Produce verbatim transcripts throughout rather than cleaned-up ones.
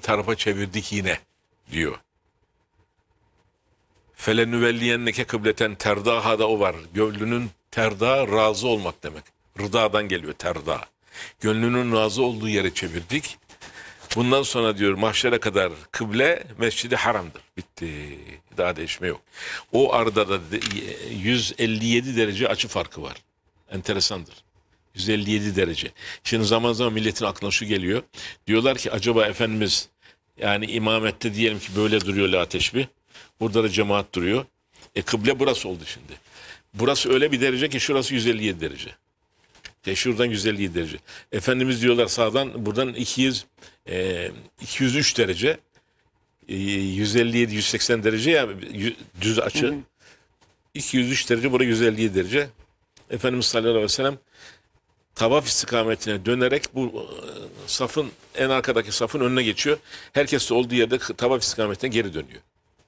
tarafa çevirdik yine diyor. Felenüvelliyenneke kıbleten terdaha da o var. Gönlünün terda razı olmak demek. Rıdadan geliyor terda. Gönlünün razı olduğu yere çevirdik. Bundan sonra diyor mahşere kadar kıble Mescid-i Haram'dır. Bitti. Daha değişme yok. O arada da yüz elli yedi derece açı farkı var. Enteresandır. yüz elli yedi derece. Şimdi zaman zaman milletin aklına şu geliyor. Diyorlar ki acaba Efendimiz yani imamette diyelim ki böyle duruyor la teşbih. Burada da cemaat duruyor. E kıble burası oldu şimdi. Burası öyle bir derece ki şurası yüz elli yedi derece. E şuradan yüz elli yedi derece. Efendimiz diyorlar sağdan buradan iki yüz, e, iki yüz üç derece. E, yüz elli yedi yüz seksen derece ya düz açı. Hı hı. iki yüz üç derece, burası yüz elli yedi derece. Efendimiz sallallahu aleyhi ve sellem tavaf istikametine dönerek bu safın en arkadaki safın önüne geçiyor. Herkes de olduğu yerde tavaf istikametine geri dönüyor.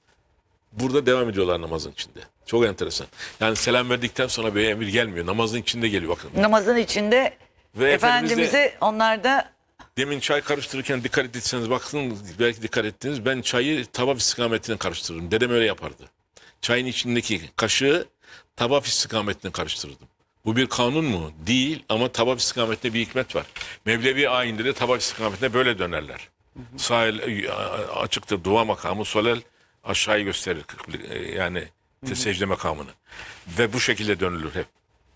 Burada devam ediyorlar namazın içinde. Çok enteresan. Yani selam verdikten sonra bir emir gelmiyor. Namazın içinde geliyor bakın. Namazın içinde ve Efendimiz'e de, onlar da demin çay karıştırırken dikkat ettiyseniz bakın belki dikkat ettiniz. Ben çayı tavaf istikametine karıştırırım. Dedem öyle yapardı. Çayın içindeki kaşığı tavaf istikametine karıştırırdım. Bu bir kanun mu? Değil ama tavaf istikametinde bir hikmet var. Mevlevi ayinde de tavaf istikametine böyle dönerler. Sağ el açıktır, dua makamı, sol el aşağıyı gösterir yani secde makamını. Ve bu şekilde dönülür hep.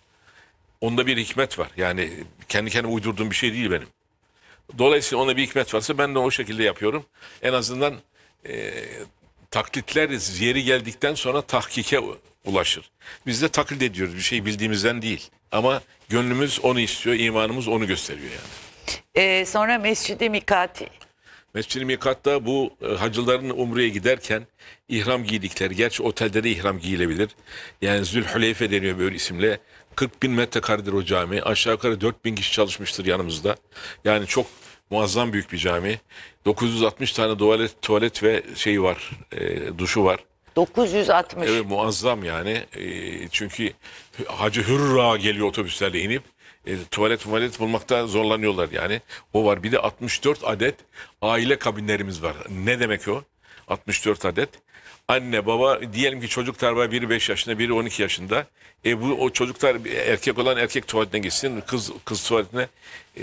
Onda bir hikmet var. Yani kendi kendime uydurduğum bir şey değil benim. Dolayısıyla ona bir hikmet varsa ben de o şekilde yapıyorum. En azından e, taklitler yeri geldikten sonra tahkike ulaşır. Biz de taklit ediyoruz bir şey bildiğimizden değil. Ama gönlümüz onu istiyor, imanımız onu gösteriyor yani. Ee, sonra Mescid-i Mikati. Mescid-i Mikat'ta bu e, hacıların umreye giderken ihram giydikleri, gerçi otelde de ihram giyilebilir. Yani Zülhüleyfe deniyor böyle isimle. kırk bin metrekaredir o cami. Aşağı yukarı dört bin kişi çalışmıştır yanımızda. Yani çok muazzam büyük bir cami. dokuz yüz altmış tane tuvalet, tuvalet ve şeyi var, e, duşu var. dokuz yüz altmış. Evet muazzam yani. E, çünkü Hacı Hürra geliyor otobüslerle inip. E, tuvalet tuvalet bulmakta zorlanıyorlar yani. O var. Bir de altmış dört adet aile kabinlerimiz var. Ne demek o? altmış dört adet. Anne baba diyelim ki çocuklar var, biri beş yaşında, biri on iki yaşında. E bu o çocuklar erkek olan erkek tuvaletine gitsin, kız kız tuvaletine e,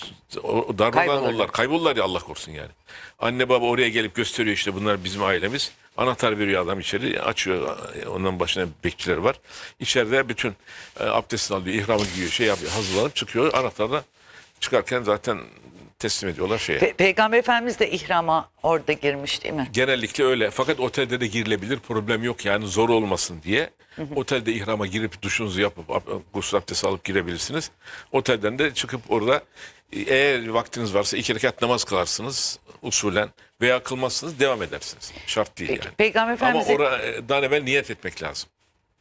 o darmadan olurlar, kaybolurlar ya Allah korusun yani. Anne baba oraya gelip gösteriyor işte bunlar bizim ailemiz. Anahtar veriyor adam içeri açıyor, onların başına bekçiler var. İçeride bütün e, abdestini alıyor, ihramı giyiyor, şey yapıyor, hazırlanıp çıkıyor. Anahtarla çıkarken zaten teslim ediyorlar şeye. Pe Peygamber Efendimiz de ihrama orada girmiş değil mi? Genellikle öyle. Fakat otelde de girilebilir. Problem yok yani zor olmasın diye. Hı hı. Otelde ihrama girip duşunuzu yapıp gusül abdesti alıp girebilirsiniz. Otelden de çıkıp orada eğer vaktiniz varsa iki rekat namaz kılarsınız usulen veya kılmazsınız devam edersiniz. Şart değil. Peki, yani. Peygamber Efendimiz ama oradan evvel niyet etmek lazım.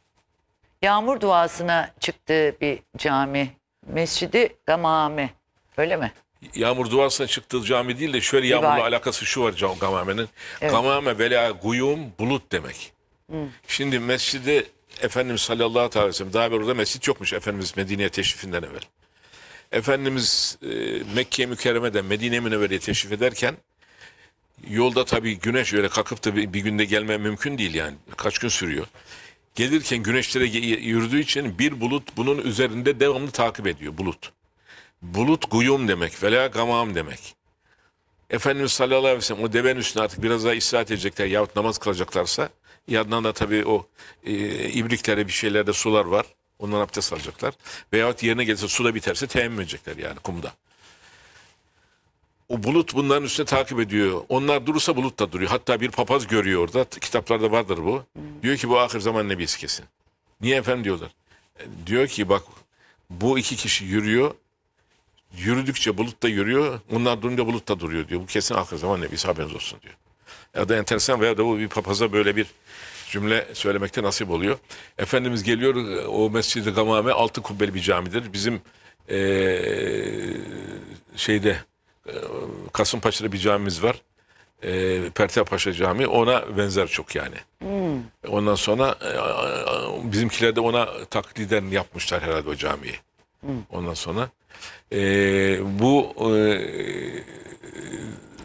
Yağmur duasına çıktığı bir cami. Mescid-i Gamame. Öyle mi? Yağmur duasına çıktığı cami değil de şöyle yağmurla Rivayet. alakası şu var Gamame'nin. Evet. Gamame vela guyum bulut demek. Hı. Şimdi mescidi Efendimiz sallallahu aleyhi ve sellem daha evvel orada mescit yokmuş Efendimiz Medine'ye teşrifinden evvel. Efendimiz e, Mekke-i Mükerreme'den Medine-i Münevvere'ye teşrif ederken yolda tabii güneş öyle kalkıp da bir, bir günde gelme mümkün değil yani. Kaç gün sürüyor. Gelirken güneşlere yürüdüğü için bir bulut bunun üzerinde devamlı takip ediyor bulut. Bulut guyum demek, vela gamam demek. Efendimiz sallallahu aleyhi ve sellem o devenin üstüne artık biraz daha istirahat edecekler yahut namaz kılacaklarsa yandan da tabii o e, ibriklerde bir şeylerde sular var. Ondan abdest alacaklar. Veyahut yerine gelirse suda biterse teyemmüm edecekler yani kumda. O bulut bunların üstüne takip ediyor. Onlar durursa bulut da duruyor. Hatta bir papaz görüyor orada. Kitaplarda vardır bu. Hmm. Diyor ki bu ahir zaman nebisi kesin. Niye efendim diyorlar. E, diyor ki bak bu iki kişi yürüyor. Yürüdükçe bulut da yürüyor. Bunlar durunca bulut da duruyor diyor. Bu kesin ahir zaman nebisi haberiniz olsun diyor. Ya da enteresan veya da bu bir papaza böyle bir cümle söylemekte nasip oluyor. Efendimiz geliyor o Mescid-i Gamame altı kubbeli bir camidir. Bizim ee, şeyde e, Kasımpaşa'da bir camimiz var. E, Pertepaşa Camii ona benzer çok yani. Hmm. Ondan sonra e, bizimkiler de ona takliden yapmışlar herhalde o camiyi. Hmm. Ondan sonra e, bu e,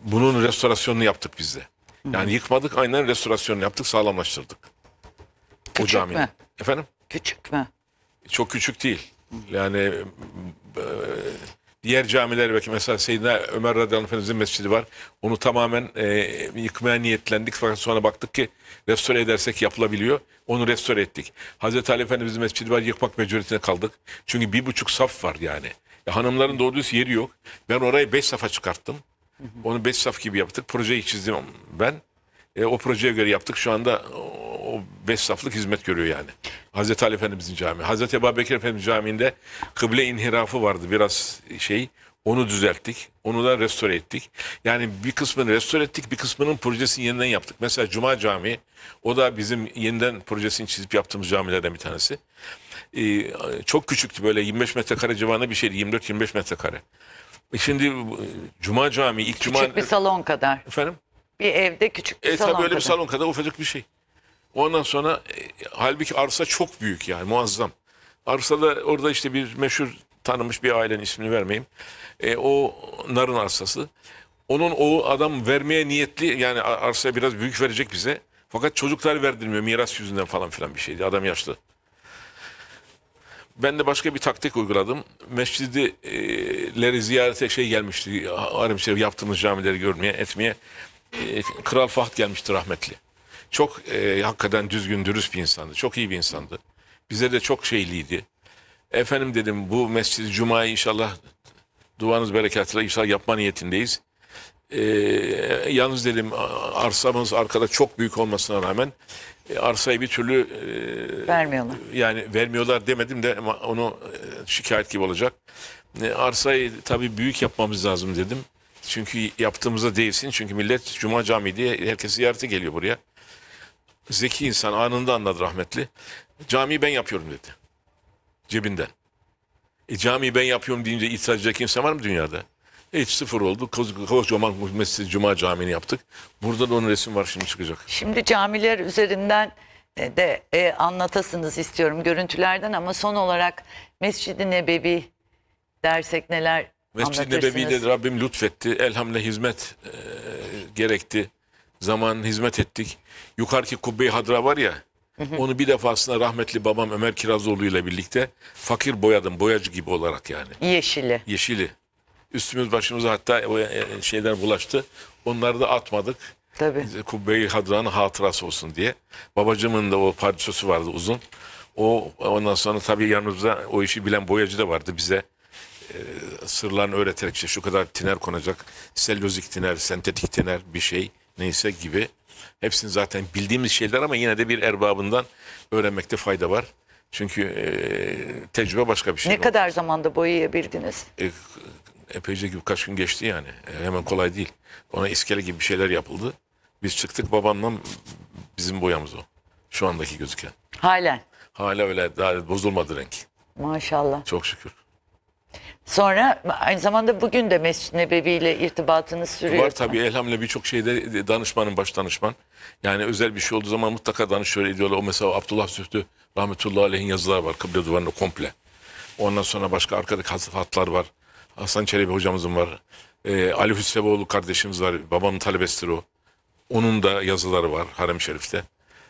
Bunun restorasyonunu yaptık biz de. Yani yıkmadık, aynen restorasyonunu yaptık, sağlamlaştırdık. O Küçük caminin. mü? Efendim? Küçük mü? Çok küçük değil. Yani e, diğer camiler belki mesela Seyyidina Ömer radıyallahu anh Efendimizin mescidi var. Onu tamamen e, yıkmaya niyetlendik fakat sonra baktık ki restore edersek yapılabiliyor. Onu restore ettik. Hazreti Ali Efendimizin mescidi var, yıkmak mecburiyetine kaldık. Çünkü bir buçuk saf var yani. Ya hanımların doğru düz yeri yok. Ben orayı beş safa çıkarttım. Onu beş saf gibi yaptık. Projeyi çizdim ben. E, o projeye göre yaptık. Şu anda o beş saflık hizmet görüyor yani. Hazreti Ali Efendimizin camii. Hazreti Ebubekir Efendimiz Camii'nde kıble inhirafı vardı biraz şey. Onu düzelttik. Onu da restore ettik. Yani bir kısmını restore ettik. Bir kısmının projesini yeniden yaptık. Mesela Cuma Camii. O da bizim yeniden projesini çizip yaptığımız camilerden bir tanesi. Ee, çok küçüktü, böyle yirmi beş metrekare civarında bir şeydi. yirmi dört yirmi beş metrekare. E Şimdi e, Cuma Camii ilk Cuma... Küçük bir salon kadar. Efendim? Bir evde küçük bir E salon tabii öyle kadar. bir salon kadar ufacık bir şey. Ondan sonra e, halbuki arsa çok büyük yani, muazzam. Arsada orada işte bir meşhur tanınmış bir ailenin ismini vermeyeyim. E, o narın arsası. Onun o adam vermeye niyetli, yani arsaya biraz büyük verecek bize. Fakat çocuklar verdirmiyor, miras yüzünden falan filan bir şeydi. Adam yaşlı. Ben de başka bir taktik uyguladım. Mescidleri ziyarete şey gelmişti. Harem Şerif yaptığımız camileri görmeye, etmeye. E, Kral Fahd gelmişti rahmetli. Çok e, hakikaten düzgün, dürüst bir insandı. Çok iyi bir insandı. Bize de çok şeyliydi. Efendim dedim, bu Mescid-i Cuma'yı inşallah duanız berekatıyla inşallah yapma niyetindeyiz. E, yalnız dedim, arsamız arkada çok büyük olmasına rağmen e, arsayı bir türlü e, Vermiyorlar. yani vermiyorlar demedim de ama onu e, şikayet gibi olacak. E, arsayı tabii büyük yapmamız lazım dedim. Çünkü yaptığımızda değilsin. Çünkü millet Cuma Camii diye herkes ziyarete geliyor buraya. Zeki insan anında anladı rahmetli. Camiyi ben yapıyorum dedi. Cebinden. E camiyi ben yapıyorum deyince itiraz edecek kimse var mı dünyada? Hiç sıfır oldu. Kocaman Mescid-i Cuma Camii'ni yaptık. Burada da onun resim var, şimdi çıkacak. Şimdi camiler üzerinden e, de e, anlatasınız istiyorum görüntülerden, ama son olarak Mescid-i Nebevi dersek neler Mescid-i anlatırsınız? Nebevi'de Rabbim lütfetti. Elhamdülillah hizmet e, gerekti. Zaman hizmet ettik. Yukarıki Kubbe-i Hadra var ya, hı hı. Onu bir defasında rahmetli babam Ömer Kirazoğlu ile birlikte fakir boyadım. Boyacı gibi olarak yani. Yeşili. Yeşili. Üstümüz başımıza hatta o şeyler bulaştı. Onları da atmadık. Tabii. Kubbe-i Hadra'nın hatırası olsun diye. Babacımın da o parçası vardı uzun. O ondan sonra tabii yanımızda o işi bilen boyacı da vardı bize. E, sırlarını öğreterek işte şu kadar tiner konacak. Selülozik tiner, sentetik tiner bir şey neyse gibi. Hepsini zaten bildiğimiz şeyler ama yine de bir erbabından öğrenmekte fayda var. Çünkü e, tecrübe başka bir şey. Ne kadar zamanda boyayabildiniz? E, epeyce gibi kaç gün geçti yani. E, hemen kolay değil. Ona iskele gibi bir şeyler yapıldı. Biz çıktık, babamla bizim boyamız o. Şu andaki gözüken. Halen. Hala öyle, daha bozulmadı renk. Maşallah. Çok şükür. Sonra aynı zamanda bugün de Mescid-i Nebevi ile irtibatınız sürüyor. Var tabii, elhamdülillah birçok şeyde danışmanın baş danışman. Yani özel bir şey olduğu zaman mutlaka danışıyor ediyorlar. O mesela Abdullah Zühtü rahmetullahi aleyhin yazılar var kıble duvarında komple. Ondan sonra başka arkadaki hatlar var. Hasan Çelebi hocamızın var. Ee, Ali Hüsrevoğlu kardeşimiz var. Babamın talebesidir o. Onun da yazıları var Harem-i Şerif'te.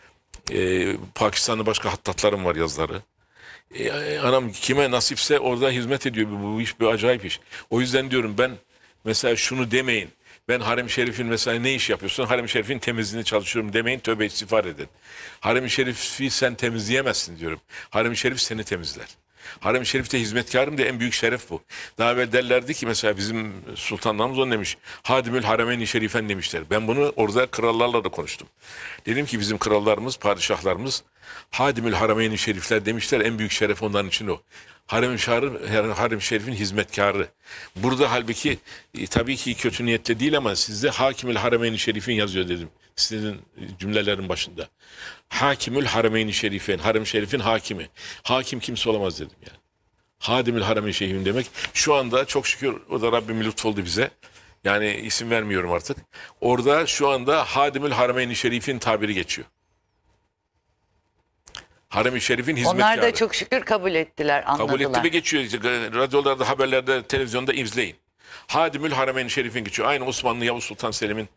Ee, Pakistan'da başka hattatların var yazıları. Ee, anam kime nasipse orada hizmet ediyor. Bu, bu iş bir acayip iş. O yüzden diyorum ben mesela şunu demeyin. Ben Harem-i Şerif'in mesela ne iş yapıyorsun? Harem-i Şerif'in temizliğini çalışıyorum demeyin. Tövbe istiğfar edin. Harem-i Şerif'i sen temizleyemezsin diyorum. Harem-i Şerif seni temizler. Harem-i Şerif'te hizmetkarım da en büyük şeref bu. Daha evvel derlerdi ki mesela bizim sultanlarımız onu demiş. Hadimül Harameyn-i Şerifen demişler. Ben bunu orada krallarla da konuştum. Dedim ki bizim krallarımız, padişahlarımız Hadimül Harameyn-i Şerifler demişler. En büyük şeref onların için o. Harem-i Harem Şerif'in hizmetkarı. Burada halbuki e, tabii ki kötü niyetle değil ama sizde Hakimül Harameyn-i Şerif'in yazıyor dedim. Sizin cümlelerin başında. Hakimül Harameyn-i Şerifen, Harem-i Şerif'in hakimi. Hakim kimse olamaz dedim yani. Hadimül Harameyn-i Şerif'in demek. Şu anda çok şükür o da Rabbim lütfoldu bize. Yani isim vermiyorum artık. Orada şu anda Hadimül Harameyn-i Şerif'in tabiri geçiyor. Harem-i Şerif'in hizmetkarı. Onlar da çok şükür kabul ettiler, anladılar. Kabul etti ve geçiyor. İşte radyolarda, haberlerde, televizyonda izleyin. Hadimül Harameyn-i Şerif'in geçiyor. Aynı Osmanlı Yavuz Sultan Selim'in